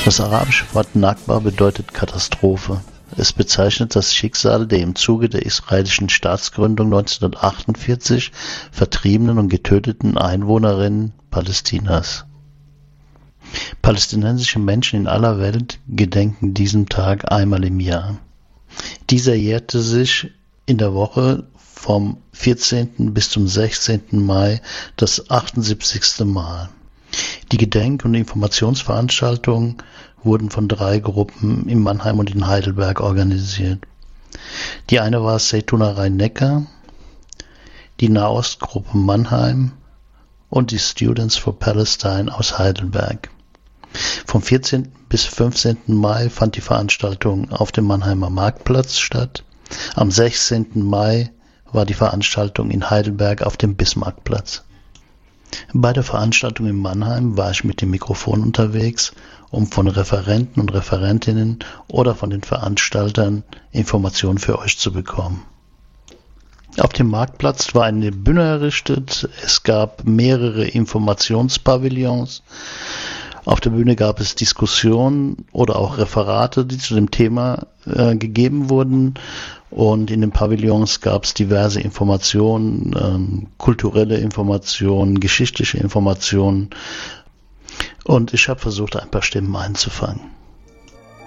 Das arabische Wort Nakba bedeutet Katastrophe. Es bezeichnet das Schicksal der im Zuge der israelischen Staatsgründung 1948 vertriebenen und getöteten Einwohnerinnen Palästinas. Palästinensische Menschen in aller Welt gedenken diesem Tag einmal im Jahr. Dieser jährte sich in der Woche vom 14. bis zum 16. Mai das 78. Mal. Die Gedenk- und Informationsveranstaltungen wurden von 3 Gruppen in Mannheim und in Heidelberg organisiert. Die eine war Zaytuna Rhein-Neckar, die Nahostgruppe Mannheim und die Students for Palestine aus Heidelberg. Vom 14. bis 15. Mai fand die Veranstaltung auf dem Mannheimer Marktplatz statt. Am 16. Mai war die Veranstaltung in Heidelberg auf dem Bismarckplatz. Bei der Veranstaltung in Mannheim war ich mit dem Mikrofon unterwegs, um von Referenten und Referentinnen oder von den Veranstaltern Informationen für euch zu bekommen. Auf dem Marktplatz war eine Bühne errichtet, es gab mehrere Informationspavillons. Auf der Bühne gab es Diskussionen oder auch Referate, die zu dem Thema gegeben wurden. Und in den Pavillons gab es diverse Informationen, kulturelle Informationen, geschichtliche Informationen. Und ich habe versucht, ein paar Stimmen einzufangen.